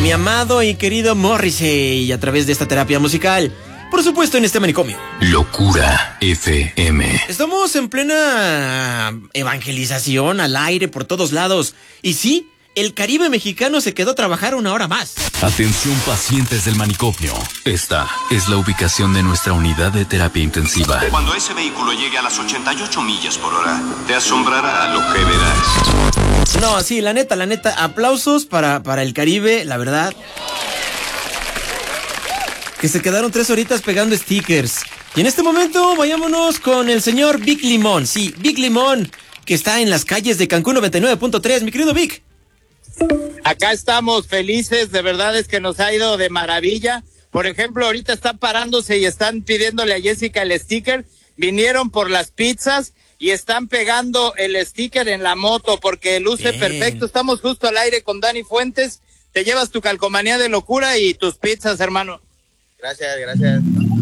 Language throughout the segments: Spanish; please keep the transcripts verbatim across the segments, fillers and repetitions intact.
mi amado y querido Morrissey, a través de esta terapia musical. Por supuesto, en este manicomio. Locura F M. Estamos en plena evangelización al aire por todos lados. Y sí, el Caribe mexicano se quedó a trabajar una hora más. Atención, pacientes del manicomio. Esta es la ubicación de nuestra unidad de terapia intensiva. Cuando ese vehículo llegue a las ochenta y ocho millas por hora, te asombrará lo que verás. No, sí, la neta, la neta, aplausos para, para el Caribe, la verdad. Que se quedaron tres horitas pegando stickers. Y en este momento vayámonos con el señor Vic Limón. Sí, Vic Limón, que está en las calles de Cancún noventa y nueve punto tres. Mi querido Vic. Acá estamos felices, de verdad es que nos ha ido de maravilla. Por ejemplo, ahorita están parándose y están pidiéndole a Jessica el sticker. Vinieron por las pizzas y están pegando el sticker en la moto porque luce Bien. perfecto. Estamos justo al aire con Dani Fuentes. Te llevas tu calcomanía de locura y tus pizzas, hermano. Gracias, gracias.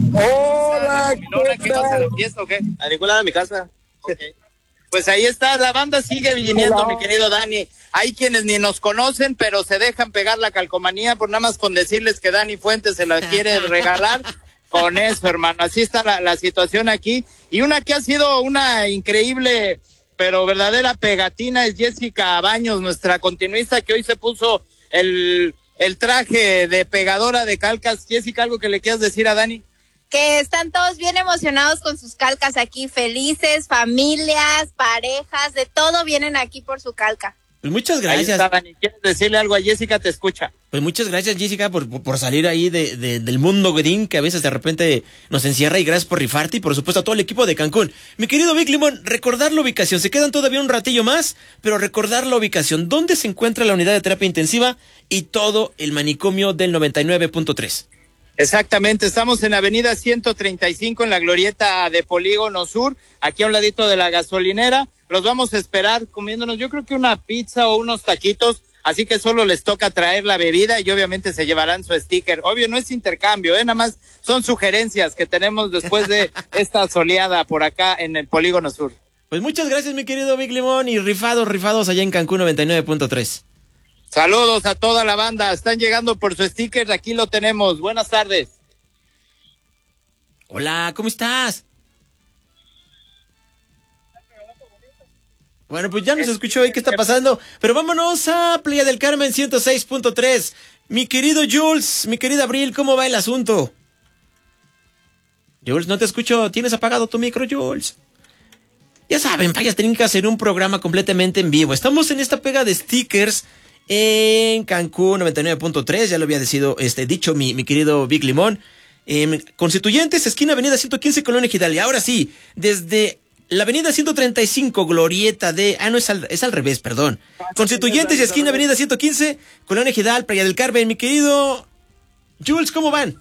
Hola, ¿qué tal? ¿A la fiesta o qué? A ninguna de mi casa. Okay. Pues ahí está, la banda sigue viniendo, Hola. mi querido Dani. Hay quienes ni nos conocen, pero se dejan pegar la calcomanía por nada más con decirles que Dani Fuentes se la quiere regalar. Con eso, hermano, así está la, la situación aquí. Y una que ha sido una increíble, pero verdadera pegatina es Jessica Baños, nuestra continuista, que hoy se puso el... el traje de pegadora de calcas. Jessica, ¿algo que le quieras decir a Dani? Que están todos bien emocionados con sus calcas aquí, felices, familias, parejas, de todo vienen aquí por su calca. Pues muchas gracias. Ahí está, Dani. ¿Quieres decirle algo a Jessica? Te escucha. Pues muchas gracias, Jessica, por, por salir ahí de, de, del mundo godín, que a veces de repente nos encierra, y gracias por rifarte, y por supuesto a todo el equipo de Cancún. Mi querido Vic Limón, recordar la ubicación, se quedan todavía un ratillo más, pero recordar la ubicación, dónde se encuentra la unidad de terapia intensiva y todo el manicomio del noventa y nueve punto tres. Exactamente, estamos en Avenida ciento treinta y cinco en la glorieta de Polígono Sur, aquí a un ladito de la gasolinera. Los vamos a esperar comiéndonos, yo creo que una pizza o unos taquitos, así que solo les toca traer la bebida y obviamente se llevarán su sticker. Obvio, no es intercambio, ¿eh? Nada más son sugerencias que tenemos después de esta soleada por acá en el Polígono Sur. Pues muchas gracias, mi querido Vic Limón, y rifados, rifados allá en Cancún noventa y nueve punto tres. Saludos a toda la banda, están llegando por su sticker, aquí lo tenemos. Buenas tardes. Hola, ¿cómo estás? Bueno, pues ya nos escuchó ahí qué está pasando, pero vámonos a Playa del Carmen ciento seis punto tres. Mi querido Jules, mi querida Abril, ¿cómo va el asunto? Jules, no te escucho, ¿tienes apagado tu micro, Jules? Ya saben, fallas, tienen que hacer un programa completamente en vivo. Estamos en esta pega de stickers en Cancún noventa y nueve punto tres, ya lo había decido, este, dicho mi, mi querido Vic Limón. Eh, Constituyentes, esquina Avenida ciento quince, Colonia Ejidal. Y ahora sí, desde la Avenida ciento treinta y cinco, glorieta de... Ah, no, es al, es al revés, perdón. Constituyentes, esquina Avenida ciento quince, Colonia Ejidal, Playa del Carmen. Mi querido Jules, ¿cómo van?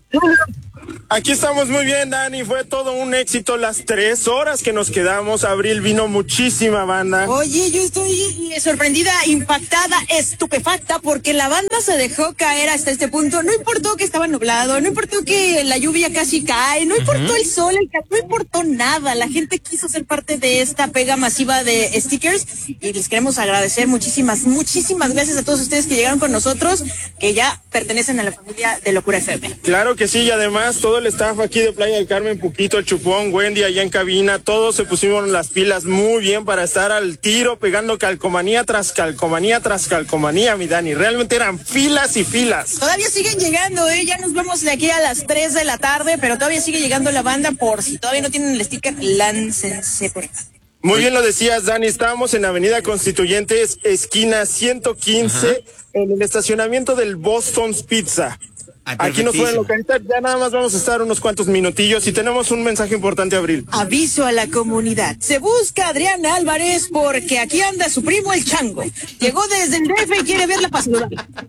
Aquí estamos muy bien, Dani, fue todo un éxito las tres horas que nos quedamos. Abril, vino muchísima banda. Oye, yo estoy sorprendida, impactada, estupefacta, porque la banda se dejó caer hasta este punto. No importó que estaba nublado, no importó que la lluvia casi cae, no importó uh-huh. el sol, el calor, no importó nada. La gente quiso ser parte de esta pega masiva de stickers y les queremos agradecer muchísimas, muchísimas gracias a todos ustedes que llegaron con nosotros, que ya pertenecen a la familia de Locura F M. Claro que sí, y además todo el staff aquí de Playa del Carmen, Puquito, el Chupón, Wendy allá en cabina, todos se pusieron las pilas muy bien para estar al tiro, pegando calcomanía tras calcomanía tras calcomanía, mi Dani. Realmente eran filas y filas. Todavía siguen llegando, ¿eh? Ya nos vamos de aquí a las tres de la tarde, pero todavía sigue llegando la banda. Por si todavía no tienen el sticker, láncense por acá. Muy bien lo decías, Dani, estábamos en Avenida Constituyentes, esquina ciento quince, ajá, en el estacionamiento del Boston's Pizza. Ah, aquí nos pueden localizar, ya nada más vamos a estar unos cuantos minutillos y tenemos un mensaje importante, Abril. Aviso a la comunidad, se busca a Adrián Álvarez porque aquí anda su primo el Chango. Llegó desde el D F y quiere ver la pastoral.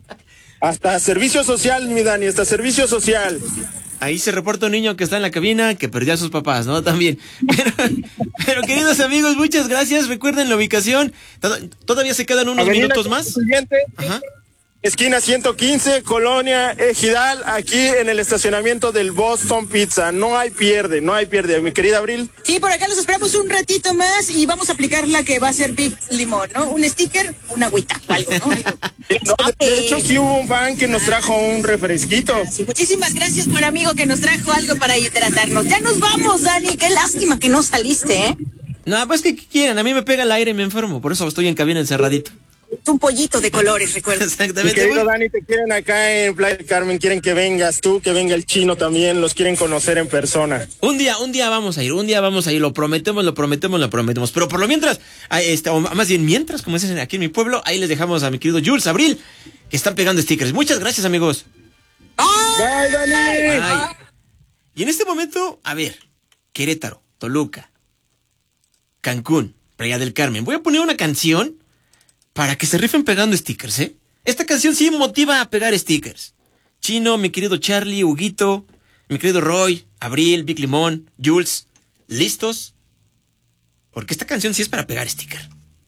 Hasta servicio social, mi Dani, hasta servicio social. Ahí se reporta un niño que está en la cabina que perdió a sus papás, ¿no? También. Pero, pero queridos amigos, muchas gracias. Recuerden la ubicación. Tod- todavía se quedan unos Avenida minutos más. Siguiente. Ajá. esquina ciento quince, Colonia Ejidal, aquí en el estacionamiento del Boston Pizza. No hay pierde, no hay pierde. Mi querida Abril. Sí, por acá los esperamos un ratito más y vamos a aplicar la que va a ser Big Limón, ¿no? Un sticker, una agüita, algo, ¿no? No, de hecho, sí hubo un fan que nos trajo un refresquito. Sí, muchísimas gracias, buen amigo, que nos trajo algo para hidratarnos. Ya nos vamos, Dani. Qué lástima que no saliste, ¿eh? No, pues que quieren, a mí me pega el aire y me enfermo, por eso estoy en cabina encerradito. Un pollito de colores, recuerda. Exactamente. Mi querido Dani, te quieren acá en Playa del Carmen, quieren que vengas tú, que venga el chino también, los quieren conocer en persona. Un día, un día vamos a ir, un día vamos a ir, lo prometemos, lo prometemos, lo prometemos. Pero por lo mientras, este, o más bien mientras, como dicen aquí en mi pueblo, ahí les dejamos a mi querido Jules, Abril, que están pegando stickers. Muchas gracias, amigos. Bye, Dani. Bye. Y en este momento, a ver, Querétaro, Toluca, Cancún, Playa del Carmen. Voy a poner una canción para que se rifen pegando stickers, ¿eh? Esta canción sí motiva a pegar stickers. Chino, mi querido Charlie, Huguito, mi querido Roy, Abril, Big Limón, Jules, ¿listos? Porque esta canción sí es para pegar sticker.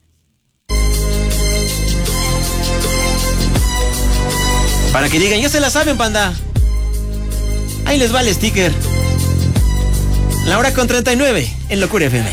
Para que digan, ya se la saben, panda. Ahí les va el sticker. La hora con treinta y nueve en Locura F M.